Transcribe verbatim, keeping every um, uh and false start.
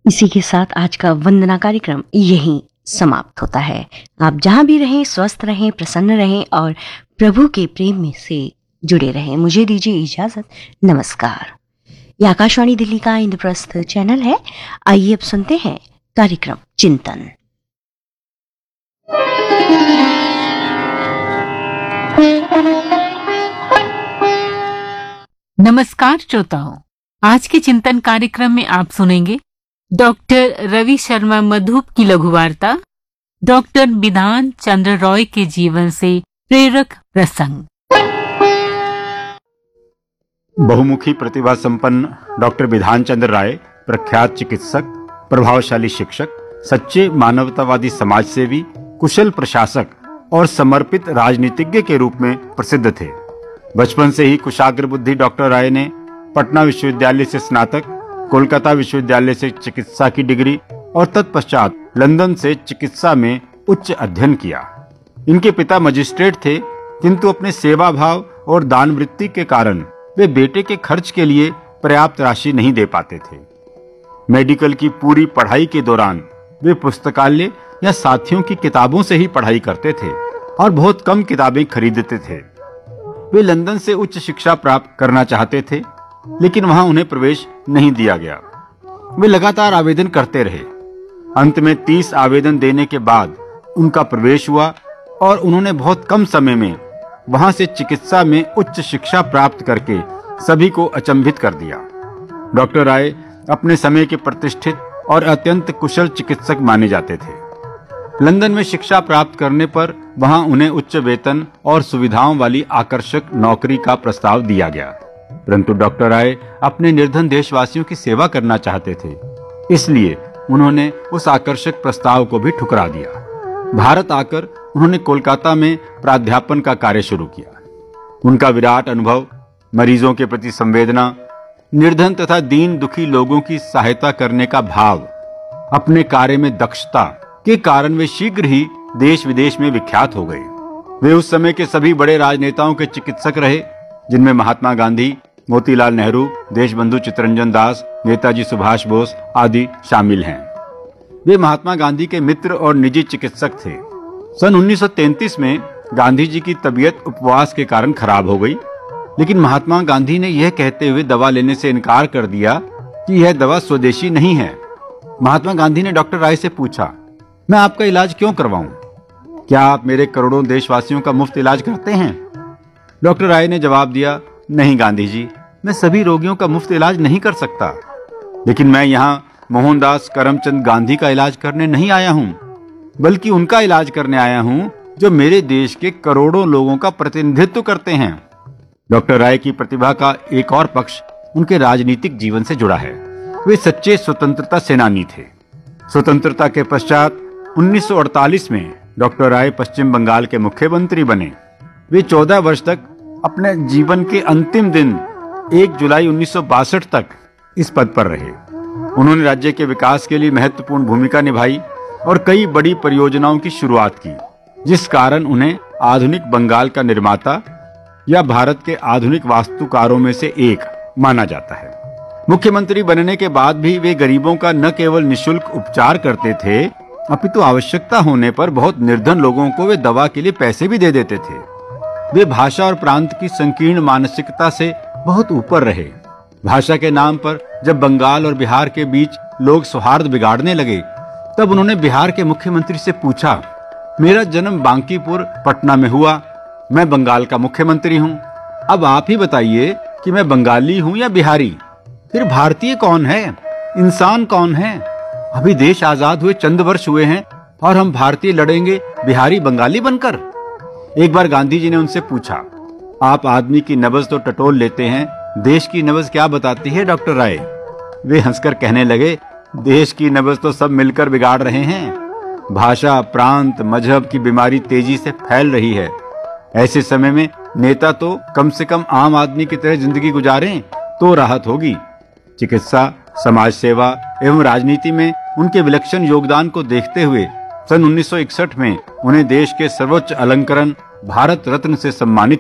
इसी के साथ आज का वंदना कार्यक्रम यहीं समाप्त होता है। आप जहां भी रहें, स्वस्थ रहें, प्रसन्न रहें और प्रभु के प्रेम में से जुड़े रहें। मुझे दीजिए इजाजत। नमस्कार। ये आकाशवाणी दिल्ली का इंद्रप्रस्थ चैनल है। आइए अब सुनते हैं कार्यक्रम चिंतन। नमस्कार श्रोताओं, आज के चिंतन कार्यक्रम में आप सुनेंगे डॉक्टर रवि शर्मा मधुप की लघु वार्ता डॉक्टर बिधान चंद्र रॉय के जीवन से प्रेरक प्रसंग। बहुमुखी प्रतिभा संपन्न डॉक्टर बिधान चंद्र राय प्रख्यात चिकित्सक, प्रभावशाली शिक्षक, सच्चे मानवतावादी समाजसेवी, कुशल प्रशासक और समर्पित राजनीतिज्ञ के रूप में प्रसिद्ध थे। बचपन से ही कुशाग्र बुद्धि डॉक्टर राय ने पटना विश्वविद्यालय से स्नातक, कोलकाता विश्वविद्यालय से चिकित्सा की डिग्री और तत्पश्चात लंदन से चिकित्सा में उच्च अध्ययन किया। इनके पिता मजिस्ट्रेट थे, किंतु अपने सेवा भाव और दान वृत्ति के कारण वे बेटे के खर्च के लिए पर्याप्त राशि नहीं दे पाते थे। मेडिकल की पूरी पढ़ाई के दौरान वे पुस्तकालय या साथियों की किताबों से ही पढ़ाई करते थे और बहुत कम किताबें खरीदते थे। वे लंदन से उच्च शिक्षा प्राप्त करना चाहते थे, लेकिन वहां उन्हें प्रवेश नहीं दिया गया। वे लगातार आवेदन करते रहे। अंत में तीस आवेदन देने के बाद उनका प्रवेश हुआ और उन्होंने बहुत कम समय में वहां से चिकित्सा में उच्च शिक्षा प्राप्त करके सभी को अचंभित कर दिया। डॉक्टर राय अपने समय के प्रतिष्ठित और अत्यंत कुशल चिकित्सक माने जाते थे। लंदन में शिक्षा प्राप्त करने पर वहां उन्हें उच्च वेतन और सुविधाओं वाली आकर्षक नौकरी का प्रस्ताव दिया गया, परंतु डॉक्टर राय अपने निर्धन देशवासियों की सेवा करना चाहते थे, इसलिए उन्होंने उस आकर्षक प्रस्ताव को भी ठुकरा दिया। भारत आकर उन्होंने कोलकाता में प्राध्यापन का कार्य शुरू किया। उनका विराट अनुभव, मरीजों के प्रति संवेदना, निर्धन तथा दीन दुखी लोगों की सहायता करने का भाव, अपने कार्य में दक्षता के कारण वे शीघ्र ही देश विदेश में विख्यात हो गए। वे उस समय के सभी बड़े राजनेताओं के चिकित्सक रहे, जिनमें महात्मा गांधी, मोतीलाल नेहरू, देशबंधु चित्तरंजन दास, नेताजी सुभाष बोस आदि शामिल हैं। वे महात्मा गांधी के मित्र और निजी चिकित्सक थे। सन उन्नीस सौ तैंतीस में गांधी जी की तबीयत उपवास के कारण खराब हो गई, लेकिन महात्मा गांधी ने यह कहते हुए दवा लेने से इनकार कर दिया कि यह दवा स्वदेशी नहीं है। महात्मा गांधी ने डॉक्टर राय से पूछा, मैं आपका इलाज क्यों करवाऊं? क्या आप मेरे करोड़ों देशवासियों का मुफ्त इलाज करते हैं? डॉक्टर राय ने जवाब दिया, नहीं गांधी जी, मैं सभी रोगियों का मुफ्त इलाज नहीं कर सकता, लेकिन मैं यहाँ मोहनदास करमचंद गांधी का इलाज करने नहीं आया हूँ, बल्कि उनका इलाज करने आया हूँ जो मेरे देश के करोड़ों लोगों का प्रतिनिधित्व करते हैं। डॉक्टर राय की प्रतिभा का एक और पक्ष उनके राजनीतिक जीवन से जुड़ा है। वे सच्चे स्वतंत्रता सेनानी थे। स्वतंत्रता के पश्चात उन्नीस सौ अड़तालीस में डॉक्टर राय पश्चिम बंगाल के मुख्यमंत्री बने। वे चौदह वर्ष तक अपने जीवन के अंतिम दिन एक जुलाई उन्नीस सौ बासठ तक इस पद पर रहे। उन्होंने राज्य के विकास के लिए महत्वपूर्ण भूमिका निभाई और कई बड़ी परियोजनाओं की शुरुआत की, जिस कारण उन्हें आधुनिक बंगाल का निर्माता या भारत के आधुनिक वास्तुकारों में से एक माना जाता है। मुख्यमंत्री बनने के बाद भी वे गरीबों का न केवल निःशुल्क उपचार करते थे, अपितु आवश्यकता होने पर बहुत निर्धन लोगों को वे दवा के लिए पैसे भी दे देते थे। वे भाषा और प्रांत की संकीर्ण मानसिकता से बहुत ऊपर रहे। भाषा के नाम पर जब बंगाल और बिहार के बीच लोग सौहार्द बिगाड़ने लगे, तब उन्होंने बिहार के मुख्यमंत्री से पूछा, मेरा जन्म बांकीपुर पटना में हुआ, मैं बंगाल का मुख्यमंत्री हूँ, अब आप ही बताइए कि मैं बंगाली हूँ या बिहारी? फिर भारतीय कौन है? इंसान कौन है? अभी देश आजाद हुए चंद वर्ष हुए हैं और हम भारतीय लड़ेंगे बिहारी बंगाली बनकर? एक बार गांधी जी ने उनसे पूछा, आप आदमी की नब्ज तो टटोल लेते हैं, देश की नब्ज क्या बताती है डॉक्टर राय? वे हंसकर कहने लगे, देश की नब्ज तो सब मिलकर बिगाड़ रहे हैं। भाषा, प्रांत, मजहब की बीमारी तेजी से फैल रही है। ऐसे समय में नेता तो कम से कम आम आदमी की तरह जिंदगी गुजारें तो राहत होगी। चिकित्सा, समाज सेवा एवं राजनीति में उनके विलक्षण योगदान को देखते हुए सन उन्नीस सौ इकसठ में उन्हें देश के सर्वोच्च अलंकरण भारत रत्न से सम्मानित